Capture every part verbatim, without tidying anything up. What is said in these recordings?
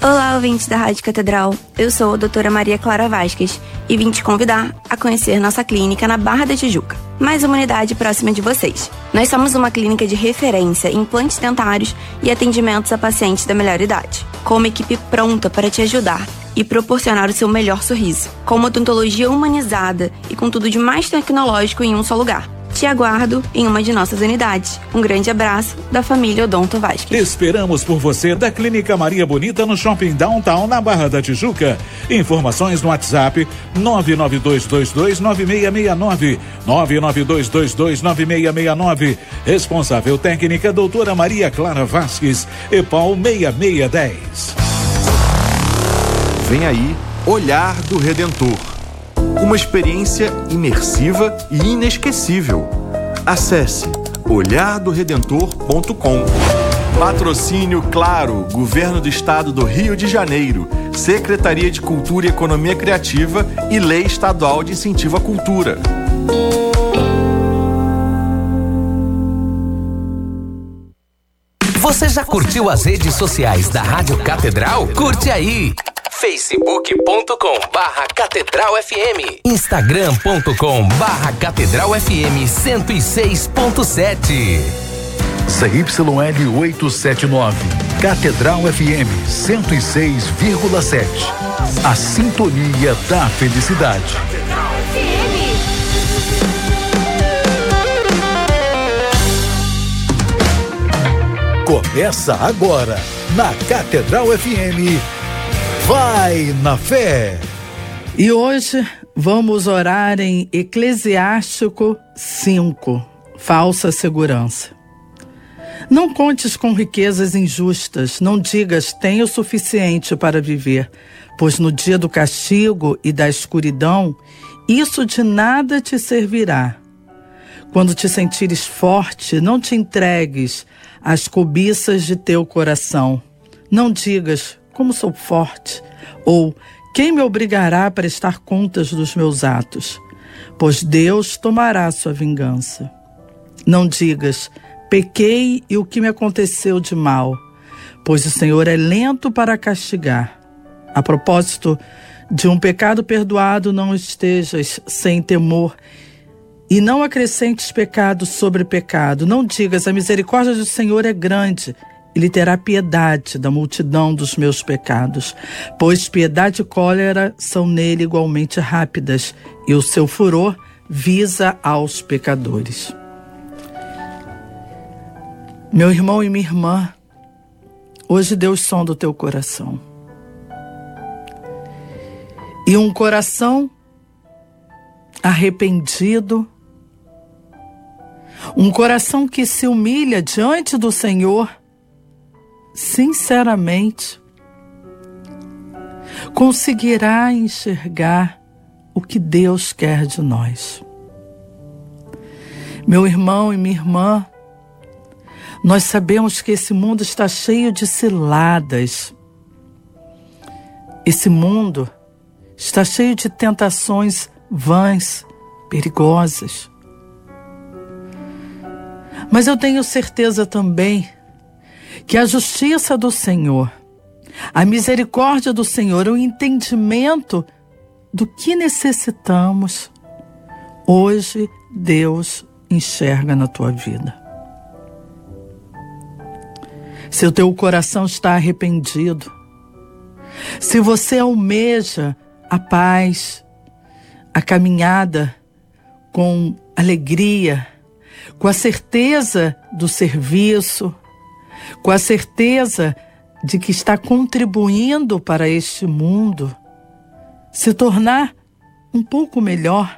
Olá, ouvintes da Rádio Catedral. Eu sou a doutora Maria Clara Vasquez e vim te convidar a conhecer nossa clínica na Barra da Tijuca, mais uma unidade próxima de vocês. Nós somos uma clínica de referência em implantes dentários e atendimentos a pacientes da melhor idade, com uma equipe pronta para te ajudar e proporcionar o seu melhor sorriso, com uma odontologia humanizada e com tudo de mais tecnológico em um só lugar. Te aguardo em uma de nossas unidades. Um grande abraço da família Odonto Vasquez. Esperamos por você da Clínica Maria Bonita no Shopping Downtown, na Barra da Tijuca. Informações no WhatsApp nove nove dois dois dois nove seis seis nove, nove nove dois dois dois nove seis seis nove. Responsável técnica doutora Maria Clara Vasquez, EPAL seis seis um zero. Vem aí, Olhar do Redentor. Uma experiência imersiva e inesquecível. Acesse olhar do redentor ponto com. Patrocínio Claro, Governo do Estado do Rio de Janeiro, Secretaria de Cultura e Economia Criativa e Lei Estadual de Incentivo à Cultura. Você já curtiu as redes sociais da Rádio Catedral? Curte aí! facebook ponto com barra Catedral F M, instagram ponto com barra Catedral F M cento e seis ponto sete. C Y L oitocentos e setenta e nove, Catedral F M cento e seis vírgula sete. A sintonia da felicidade. Catedral F M. Começa agora na Catedral F M. Vai na fé! E hoje vamos orar em Eclesiástico cinco, falsa segurança. Não contes com riquezas injustas, não digas tenho o suficiente para viver, pois no dia do castigo e da escuridão, isso de nada te servirá. Quando te sentires forte, não te entregues às cobiças de teu coração. Não digas como sou forte, ou quem me obrigará a prestar contas dos meus atos? Pois Deus tomará sua vingança. Não digas, pequei e o que me aconteceu de mal, pois o Senhor é lento para castigar. A propósito de um pecado perdoado, não estejas sem temor, e não acrescentes pecado sobre pecado. Não digas, a misericórdia do Senhor é grande, Ele terá piedade da multidão dos meus pecados, pois piedade e cólera são nele igualmente rápidas, e o seu furor visa aos pecadores. Meu irmão e minha irmã, hoje Deus sonda o teu coração. E um coração arrependido, um coração que se humilha diante do Senhor, sinceramente, conseguirá enxergar o que Deus quer de nós. Meu irmão e minha irmã, nós sabemos que esse mundo está cheio de ciladas. Esse mundo está cheio de tentações vãs, perigosas. Mas eu tenho certeza também que a justiça do Senhor, a misericórdia do Senhor, o entendimento do que necessitamos, hoje Deus enxerga na tua vida. Se o teu coração está arrependido, se você almeja a paz, a caminhada com alegria, com a certeza do serviço, com a certeza de que está contribuindo para este mundo se tornar um pouco melhor.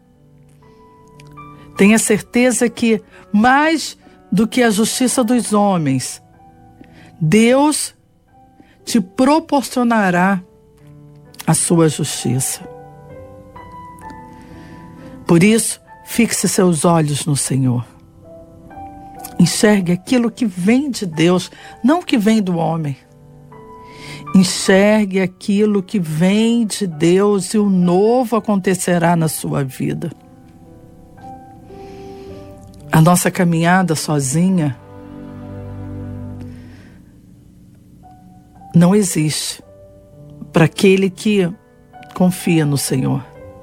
Tenha certeza que, mais do que a justiça dos homens, Deus te proporcionará a sua justiça. Por isso, fixe seus olhos no Senhor. Enxergue aquilo que vem de Deus, não que vem do homem. Enxergue aquilo que vem de Deus e o novo acontecerá na sua vida. A nossa caminhada sozinha não existe para aquele que confia no Senhor.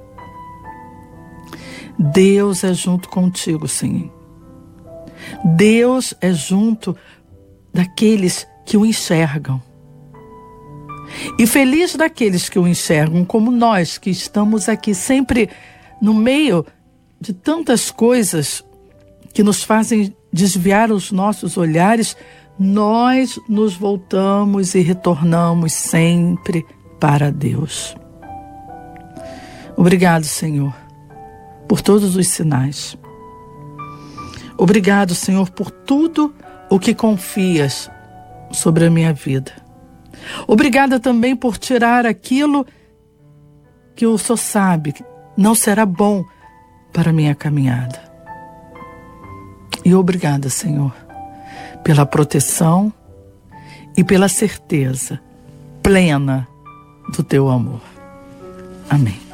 Deus é junto contigo, Senhor. Deus é junto daqueles que o enxergam. E feliz daqueles que o enxergam, como nós que estamos aqui sempre no meio de tantas coisas que nos fazem desviar os nossos olhares, nós nos voltamos e retornamos sempre para Deus. Obrigado, Senhor, por todos os sinais. Obrigado, Senhor, por tudo o que confias sobre a minha vida. Obrigada também por tirar aquilo que o Senhor sabe não será bom para a minha caminhada. E obrigada, Senhor, pela proteção e pela certeza plena do teu amor. Amém.